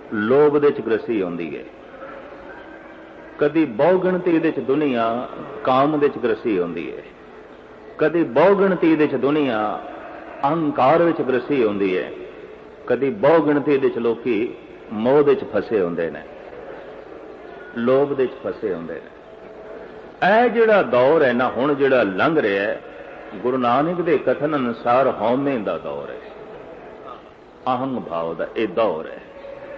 ਲੋਭ ਦੇ 'ਚ ਗ੍ਰਸੀ ਆਉਂਦੀ ਹੈ। ਕਦੀ ਬਹੁ ਗਿਣਤੀ ਦੇ 'ਚ ਦੁਨੀਆ ਕਾਮ ਦੇ 'ਚ ਗ੍ਰਸੀ ਆਉਂਦੀ ਹੈ। ਕਦੀ ਬਹੁ ਗਿਣਤੀ ਦੇ 'ਚ ਦੁਨੀਆ ਅਹੰਕਾਰ ਵਿੱਚ ਗ੍ਰਸੀ ਆਉਂਦੀ ਹੈ। ਕਦੀ ਬਹੁ ਗਿਣਤੀ ਦੇ 'ਚ ਲੋਕੀ ਮੋਹ ਦੇ 'ਚ ਫਸੇ ਹੁੰਦੇ ਨੇ, ਲੋਭ ਦੇ 'ਚ ਫਸੇ ਹੁੰਦੇ ਨੇ। ਇਹ ਜਿਹੜਾ ਦੌਰ ਹੈ ਨਾ ਹੁਣ ਜਿਹੜਾ ਲੰਘ ਰਿਹਾ ਹੈ, ਗੁਰੂ ਨਾਨਕ ਦੇ ਕਥਨ ਅਨੁਸਾਰ ਹਉਮੈ ਦਾ ਦੌਰ ਹੈ, ਅਹੰਗ ਭਾਵ ਦਾ ਇਹ ਦੌਰ ਹੈ।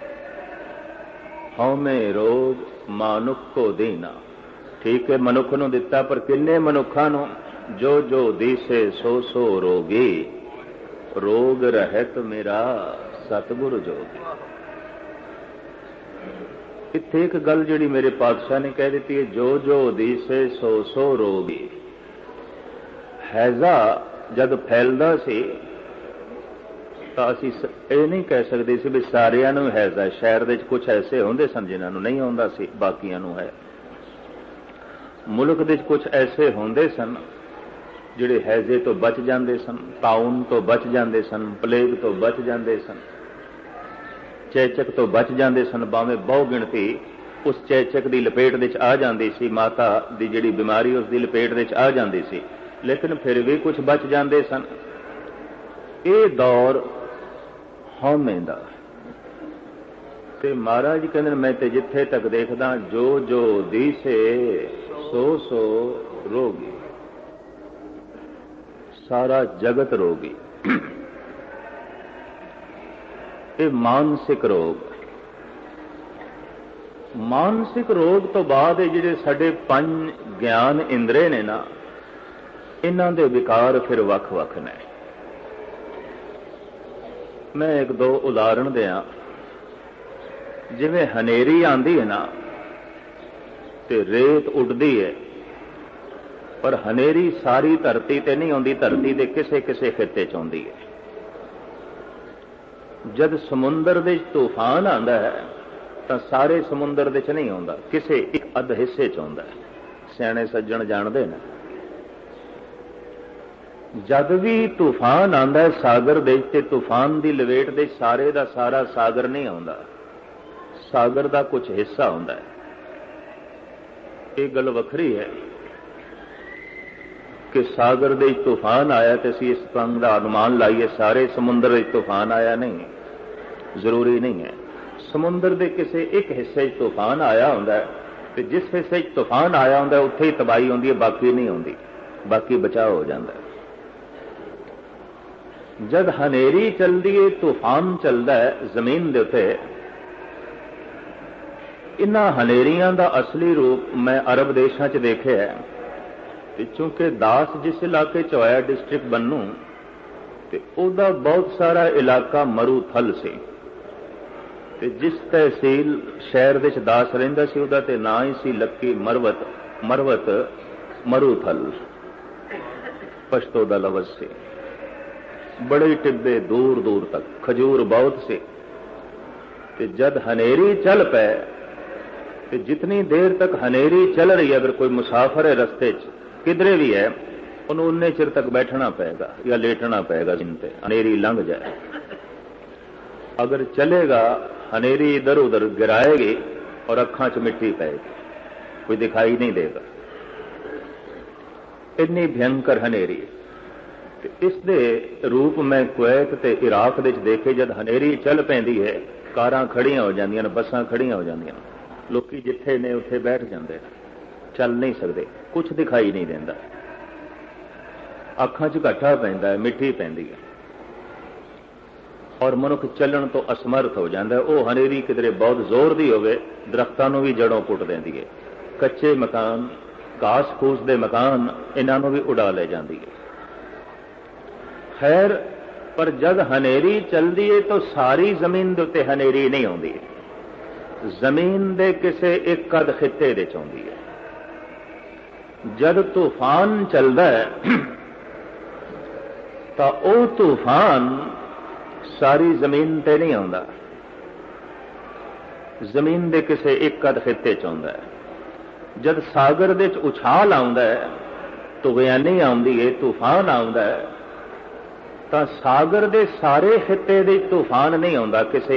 ਹਉਮੈ ਰੋਗ ਮਨੁੱਖ ਕੋ ਦੇਣਾ। ਠੀਕ ਹੈ, ਮਨੁੱਖ ਨੂੰ ਦਿੱਤਾ, ਪਰ ਕਿੰਨੇ ਮਨੁੱਖਾਂ ਨੂੰ? ਜੋ ਜੋ ਦੀਸੇ ਸੋ ਸੋ ਰੋਗੀ, ਰੋਗ ਰਹਿਤ ਮੇਰਾ ਸਤਿਗੁਰ ਜੋਗੀ। ਇੱਥੇ ਇੱਕ ਗੱਲ ਜਿਹੜੀ ਮੇਰੇ ਪਾਤਸ਼ਾਹ ਨੇ ਕਹਿ ਦਿੱਤੀ ਹੈ, ਜੋ ਜੋ ਦੀਸੇ ਸੋ ਸੋ ਰੋਗੀ। ਹੈਜ਼ਾ ਜਦ ਫੈਲਦਾ ਸੀ ਤਾਂ ਅਸੀਂ ਇਹ ਨਹੀਂ ਕਹਿ ਸਕਦੇ ਸੀ ਵੀ ਸਾਰਿਆਂ ਨੂੰ ਹੈਜ਼ਾ। ਸ਼ਹਿਰ ਦੇ ਵਿੱਚ ਕੁਝ ਐਸੇ ਹੁੰਦੇ ਸਨ ਜਿਨ੍ਹਾਂ ਨੂੰ ਨਹੀਂ ਆਉਂਦਾ ਸੀ, ਬਾਕੀਆਂ ਨੂੰ ਹੈ। ਮੁਲਕ ਦੇ ਵਿੱਚ ਕੁਝ ਐਸੇ ਹੁੰਦੇ ਸਨ ਜਿਹੜੇ ਹੈਜ਼ੇ ਤੋਂ ਬਚ ਜਾਂਦੇ ਸਨ, ਤਾਉਨ ਤੋਂ ਬਚ ਜਾਂਦੇ ਸਨ, ਪਲੇਗ ਤੋਂ ਬਚ ਜਾਂਦੇ ਸਨ, ਚੇਚਕ ਤੋਂ ਬਚ ਜਾਂਦੇ ਸਨ। ਭਾਵੇਂ ਬਹੁ ਗਿਣਤੀ ਉਸ ਚੇਚਕ ਦੀ ਲਪੇਟ ਦੇ ਵਿੱਚ ਆ ਜਾਂਦੀ ਸੀ, ਮਾਤਾ ਦੀ ਜਿਹੜੀ ਬਿਮਾਰੀ ਉਸ ਦੀ ਲਪੇਟ ਦੇ ਵਿੱਚ ਆ ਜਾਂਦੀ ਸੀ, ਲੇਕਿਨ ਫਿਰ ਵੀ ਕੁਝ ਬਚ ਜਾਂਦੇ ਸਨ। ਇਹ ਦੌਰ ਹਉਮੈ ਦਾ। ਤੇ ਮਹਾਰਾਜ ਕਹਿੰਦੇ ਮੈਂ ਤੇ ਜਿੱਥੇ ਤੱਕ ਦੇਖਦਾ, ਜੋ ਜੋ ਦੀਸੇ ਸੋ ਸੋ ਰੋਗੀ। ਸਾਰਾ ਜਗਤ ਰੋਗੀ। ਇਹ ਮਾਨਸਿਕ ਰੋਗ। ਮਾਨਸਿਕ ਰੋਗ ਤੋਂ ਬਾਅਦ ਇਹ ਜਿਹੜੇ ਸਾਡੇ 5 ਗਿਆਨ ਇੰਦਰੇ ਨੇ ਨਾ, ਇਹਨਾਂ ਦੇ ਵਿਕਾਰ ਫਿਰ ਵੱਖ-ਵੱਖ ਨੇ। ਮੈਂ ਇੱਕ ਦੋ ਉਦਾਹਰਣ ਦਿਆਂ। ਜਿਵੇਂ ਹਨੇਰੀ ਆਂਦੀ ਹੈ ਨਾ ਤੇ ਰੇਤ ਉੱਡਦੀ ਹੈ, ਪਰ ਹਨੇਰੀ ਸਾਰੀ ਧਰਤੀ ਤੇ ਨਹੀਂ ਆਉਂਦੀ, ਧਰਤੀ ਦੇ ਕਿਸੇ ਕਿਸੇ ਖਿੱਤੇ 'ਚ ਆਉਂਦੀ ਹੈ। ਜਦ ਸਮੁੰਦਰ ਦੇ ਤੂਫਾਨ ਆਉਂਦਾ ਹੈ ਤਾਂ ਸਾਰੇ ਸਮੁੰਦਰ ਦੇ 'ਚ ਨਹੀਂ ਆਉਂਦਾ, ਕਿਸੇ ਇੱਕ ਅੱਧ ਹਿੱਸੇ 'ਚ ਆਉਂਦਾ ਹੈ। ਸਿਆਣੇ ਸੱਜਣ ਜਾਣਦੇ ਨੇ। ਜਦ ਵੀ ਤੂਫਾਨ ਆਉਂਦਾ ਹੈ ਸਾਗਰ ਦੇ, ਤੇ ਤੂਫਾਨ ਦੀ ਲਵੇਟ ਦੇ ਸਾਰੇ ਦਾ ਸਾਰਾ ਸਾਗਰ ਨਹੀਂ ਆਉਂਦਾ, ਸਾਗਰ ਦਾ ਕੁਝ ਹਿੱਸਾ ਹੁੰਦਾ ਹੈ। ਇਹ ਗੱਲ ਵੱਖਰੀ ਹੈ ਕਿ ਸਾਗਰ ਦੇ ਤੂਫਾਨ ਆਇਆ ਤੇ ਅਸੀਂ ਇਸ ਤਰ੍ਹਾਂ ਦਾ ਅਨੁਮਾਨ ਲਾਈਏ ਸਾਰੇ ਸਮੁੰਦਰ ਵਿੱਚ ਤੂਫਾਨ ਆਇਆ। ਨਹੀਂ, ਜ਼ਰੂਰੀ ਨਹੀਂ ਹੈ। ਸਮੁੰਦਰ ਦੇ ਕਿਸੇ ਇੱਕ ਹਿੱਸੇ 'ਚ ਤੂਫਾਨ ਆਇਆ ਹੁੰਦਾ ਤੇ ਜਿਸ ਹਿੱਸੇ 'ਚ ਤੂਫਾਨ ਆਇਆ ਹੁੰਦਾ ਉੱਥੇ ਹੀ ਤਬਾਹੀ ਹੁੰਦੀ ਹੈ, ਬਾਕੀ ਨਹੀਂ ਹੁੰਦੀ, ਬਾਕੀ ਬਚਾਅ ਹੋ ਜਾਂਦਾ। ਜਦ ਹਨੇਰੀ ਚੱਲਦੀ ਹੈ, ਤੂਫਾਨ ਚੱਲਦਾ ਹੈ ਜ਼ਮੀਨ ਦੇ ਉੱਤੇ, ਇਹਨਾਂ ਹਨੇਰੀਆਂ ਦਾ ਅਸਲੀ ਰੂਪ ਮੈਂ ਅਰਬ ਦੇਸ਼ਾਂ 'ਚ ਦੇਖਿਆ ਹੈ। ਤੇ ਚੂੰਕਿ ਦਾਸ ਜਿਸ ਇਲਾਕੇ 'ਚ ਹੋਇਆ ਡਿਸਟ੍ਰਿਕਟ ਬੰਨੂ, ਤੇ ਉਹਦਾ ਬਹੁਤ ਸਾਰਾ ਇਲਾਕਾ ਮਰੂਥਲ ਸੀ। ਤੇ ਜਿਸ ਤਹਿਸੀਲ ਸ਼ਹਿਰ ਦੇ 'ਚ ਦਾਸ ਰਹਿੰਦਾ ਸੀ ਉਹਦਾ ਤੇ ਨਾਂ ਹੀ ਸੀ ਲੱਕੀ ਮਰਵਤ ਮਰੂਥਲ, ਪਸ਼ਤੋ ਦਾ ਲਫ਼ਜ਼ ਸੀ। ਬੜੇ ਟਿੱਬੇ ਦੂਰ ਦੂਰ ਤੱਕ, ਖਜੂਰ ਬਹੁਤ ਸੀ। ਤੇ ਜਦ ਹਨੇਰੀ ਚੱਲ ਪਏ ਤੇ ਜਿਤਨੀ ਦੇਰ ਤੱਕ ਹਨੇਰੀ ਚੱਲ ਰਹੀ ਹੈ, ਅਗਰ ਕੋਈ ਮੁਸਾਫਰ ਹੈ ਰਸਤੇ 'ਚ ਕਿਧਰੇ ਵੀ ਹੈ, ਉਹਨੂੰ ਉਨੇ ਚਿਰ ਤੱਕ ਬੈਠਣਾ ਪਏਗਾ ਜਾਂ ਲੇਟਣਾ ਪਏਗਾ ਜਿੰਤੇ ਹਨੇਰੀ ਲੰਘ ਜਾਏ। ਅਗਰ ਚਲੇਗਾ ਹਨੇਰੀ ਇਧਰ ਉਧਰ ਗਿਰਾਏਗੀ ਔਰ ਅੱਖਾਂ 'ਚ ਮਿੱਟੀ ਪਏਗੀ, ਕੋਈ ਦਿਖਾਈ ਨਹੀਂ ਦੇਗਾ। ਇੰਨੀ ਭਿਅੰਕਰ ਹਨੇਰੀ। ਤੇ ਇਸ ਦੇ ਰੂਪ ਮੈਂ ਕੁਵੈਤ ਤੇ ਇਰਾਕ ਦੇ 'ਚ ਦੇਖੇ। ਜਦ ਹਨੇਰੀ ਚੱਲ ਪੈਂਦੀ ਹੈ, ਕਾਰਾਂ ਖੜੀਆਂ ਹੋ ਜਾਂਦੀਆਂ ਨੇ, ਬੱਸਾਂ ਖੜੀਆਂ ਹੋ ਜਾਂਦੀਆਂ ਨੇ, ਲੋਕੀ ਜਿੱਥੇ ਨੇ ਉੱਥੇ ਬੈਠ ਜਾਂਦੇ ਨੇ, ਚੱਲ ਨਹੀਂ ਸਕਦੇ, ਕੁਝ ਦਿਖਾਈ ਨਹੀਂ ਦਿੰਦਾ, ਅੱਖਾਂ 'ਚ ਘਾਟਾ ਪੈਂਦਾ ਹੈ, ਮਿੱਟੀ ਪੈਂਦੀ ਹੈ ਔਰ ਮਨੁੱਖ ਚੱਲਣ ਤੋਂ ਅਸਮਰਥ ਹੋ ਜਾਂਦਾ। ਉਹ ਹਨੇਰੀ ਕਿਧਰੇ ਬਹੁਤ ਜ਼ੋਰ ਦੀ ਹੋਵੇ, ਦਰਖਤਾਂ ਨੂੰ ਵੀ ਜੜੋਂ ਪੁੱਟ ਦਿੰਦੀ ਹੈ, ਕੱਚੇ ਮਕਾਨ, ਘਾਸ ਫੂਸ ਦੇ ਮਕਾਨ, ਇਹਨਾਂ ਨੂੰ ਵੀ ਉਡਾ ਲੈ ਜਾਂਦੀ ਹੈ। ਖੈਰ, ਪਰ ਜਦ ਹਨੇਰੀ ਚੱਲਦੀ ਹੈ ਤਾਂ ਸਾਰੀ ਜ਼ਮੀਨ ਦੇ ਉੱਤੇ ਹਨੇਰੀ ਨਹੀਂ ਆਉਂਦੀ, ਜ਼ਮੀਨ ਦੇ ਕਿਸੇ ਇੱਕ ਅੱਧ ਖਿੱਤੇ ਦੇ 'ਚ ਆਉਂਦੀ ਹੈ। ਜਦ ਤੂਫਾਨ ਚੱਲਦਾ ਹੈ ਤਾਂ ਉਹ ਤੂਫਾਨ ਸਾਰੀ ਜ਼ਮੀਨ ਤੇ ਨਹੀਂ ਆਉਂਦਾ, ਜ਼ਮੀਨ ਦੇ ਕਿਸੇ ਇੱਕ ਅੱਧ ਖਿੱਤੇ 'ਚ ਆਉਂਦਾ ਹੈ। ਜਦ ਸਾਗਰ ਦੇ 'ਚ ਉਛਾਲ ਆਉਂਦਾ ਹੈ, ਤੂਫਾਨੀ ਆਉਂਦੀ ਹੈ, ਤੂਫਾਨ ਆਉਂਦਾ ਹੈ, ਤਾਂ ਸਾਗਰ ਦੇ ਸਾਰੇ ਖਿੱਤੇ ਦੇ ਤੂਫਾਨ ਨਹੀਂ ਆਉਂਦਾ, ਕਿਸੇ